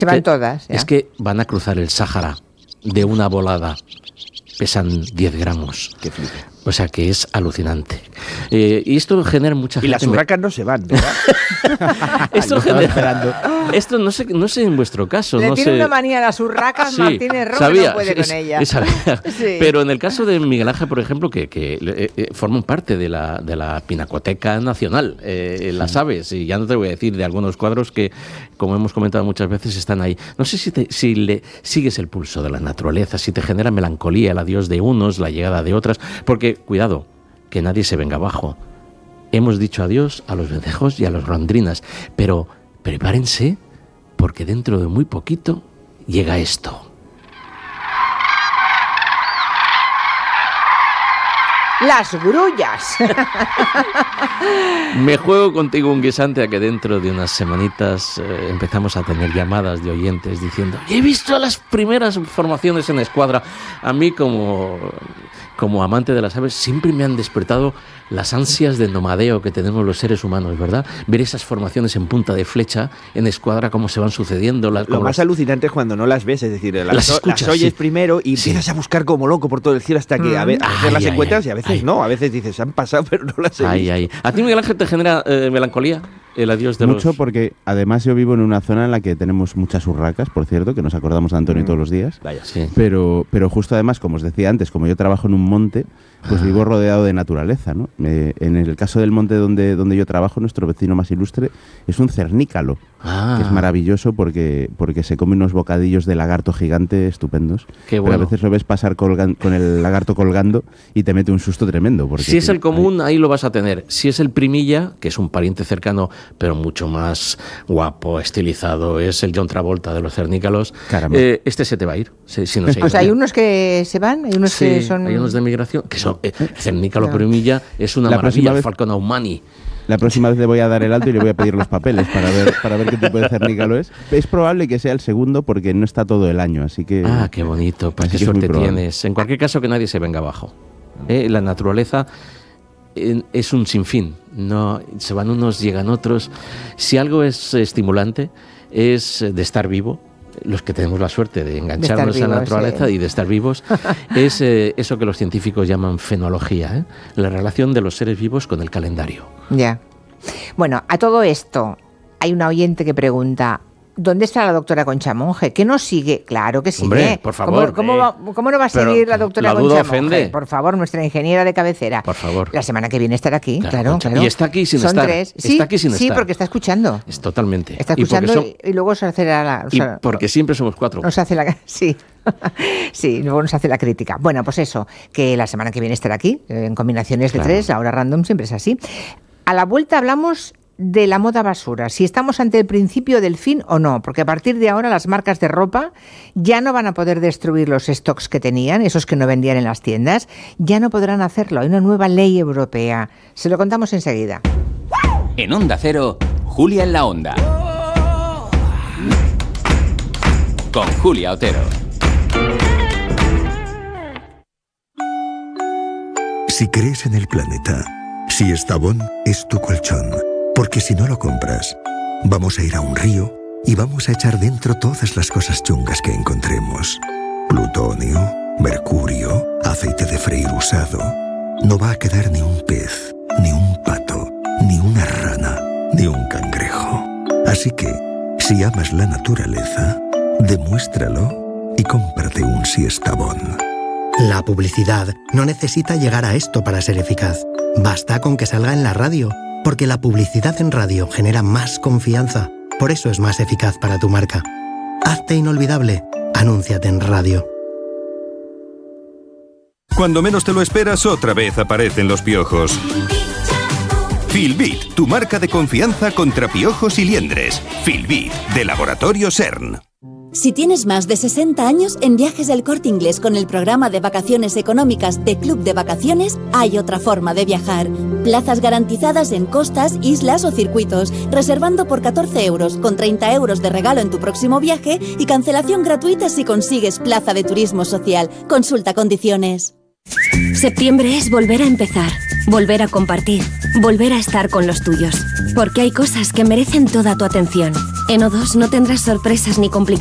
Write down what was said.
Se van todas. Ya. Es que van a cruzar el Sáhara de una volada. Pesan 10 gramos. Qué flipe. O sea que es alucinante. Y esto genera mucha gente... Y las urracas no se van, ¿verdad? Esto no sé en vuestro caso. Le no tiene sé. una manía a las urracas, sí, Martínez Roque sabía, no puede con ella. Sí. Pero en el caso de Miguel Ángel, por ejemplo, que forman parte de la Pinacoteca Nacional, las aves, y ya no te voy a decir de algunos cuadros que, como hemos comentado muchas veces, están ahí. No sé si le sigues el pulso de la naturaleza, si te genera melancolía el adiós de unos, la llegada de otras, porque cuidado, que nadie se venga abajo. Hemos dicho adiós a los vencejos y a las golondrinas, pero prepárense porque dentro de muy poquito llega esto. Las grullas. Me juego contigo un guisante a que dentro de unas semanitas empezamos a tener llamadas de oyentes diciendo: he visto las primeras formaciones en escuadra. A mí como amante de las aves siempre me han despertado las ansias de nomadeo que tenemos los seres humanos, ¿verdad? Ver esas formaciones en punta de flecha, en escuadra, cómo se van sucediendo. Lo más alucinante es cuando no las ves, es decir, las oyes primero y empiezas a buscar como loco por todo el cielo hasta que a veces las encuentras y a veces no, a veces dices, han pasado pero no las he visto. ¿A ti, Miguel Ángel, te genera melancolía el adiós de mucho los...? Porque además yo vivo en una zona en la que tenemos muchas urracas, por cierto, que nos acordamos de Antonio todos los días. Vaya. Sí. Pero justo además, como os decía antes, como yo trabajo en un monte, pues vivo rodeado de naturaleza, ¿no? En el caso del monte donde yo trabajo, nuestro vecino más ilustre es un cernícalo, que es maravilloso porque se come unos bocadillos de lagarto gigante estupendos. Qué bueno. Pero a veces lo ves pasar con el lagarto colgando y te mete un susto tremendo. Porque si es el común, ahí lo vas a tener. Si es el primilla, que es un pariente cercano, pero mucho más guapo, estilizado, es el John Travolta de los cernícalos, este se te va a ir. Si no se hay unos que se van, hay unos que son... Hay unos de migración, que son... cernícalo primilla es una maravilla, el Falcon Aumani. La próxima vez le voy a dar el alto y le voy a pedir los papeles para ver qué tipo de cernícalo es. Es probable que sea el segundo porque no está todo el año, así que... Ah, qué bonito, pues qué suerte tienes. En cualquier caso, que nadie se venga abajo. La naturaleza es un sinfín. No, se van unos, llegan otros. Si algo es estimulante, es de estar vivo. Los que tenemos la suerte de engancharnos a la naturaleza y de estar vivos, es eso que los científicos llaman fenología, la relación de los seres vivos con el calendario. Ya. Bueno, a todo esto hay una oyente que pregunta: ¿dónde está la doctora Concha Monge? ¿Qué nos sigue? Claro que sigue. Hombre, por favor. ¿Cómo no va a seguir la doctora Concha Monge? Por favor, nuestra ingeniera de cabecera. Por favor. La semana que viene estará aquí, claro. Y está aquí sin estar. Son 3. Está aquí sin estar. Sí, porque está escuchando. Es totalmente. Está escuchando y luego se hace porque siempre somos 4. Nos hace sí. Sí, luego nos hace la crítica. Bueno, pues eso, que la semana que viene estará aquí, en combinaciones de 3, la hora random siempre es así. A la vuelta hablamos de la moda basura, si estamos ante el principio del fin o no, porque a partir de ahora las marcas de ropa ya no van a poder destruir los stocks que tenían, esos que no vendían en las tiendas, ya no podrán hacerlo. Hay una nueva ley europea. Se lo contamos enseguida. En Onda Cero, Julia en la Onda. Con Julia Otero. Si crees en el planeta, si Estavón es tu colchón, porque si no lo compras, vamos a ir a un río y vamos a echar dentro todas las cosas chungas que encontremos. Plutonio, mercurio, aceite de freír usado. No va a quedar ni un pez, ni un pato, ni una rana, ni un cangrejo. Así que, si amas la naturaleza, demuéstralo y cómprate un Siestabón. La publicidad no necesita llegar a esto para ser eficaz. Basta con que salga en la radio, porque la publicidad en radio genera más confianza. Por eso es más eficaz para tu marca. Hazte inolvidable. Anúnciate en radio. Cuando menos te lo esperas, otra vez aparecen los piojos. Filbit, tu marca de confianza contra piojos y liendres. Filbit, de Laboratorio CERN. Si tienes más de 60 años, en Viajes del Corte Inglés con el programa de vacaciones económicas de Club de Vacaciones, hay otra forma de viajar. Plazas garantizadas en costas, islas o circuitos, reservando por 14 euros, con 30 euros de regalo en tu próximo viaje y cancelación gratuita si consigues plaza de turismo social. Consulta condiciones. Septiembre es volver a empezar, volver a compartir, volver a estar con los tuyos. Porque hay cosas que merecen toda tu atención. En O2 no tendrás sorpresas ni complicaciones.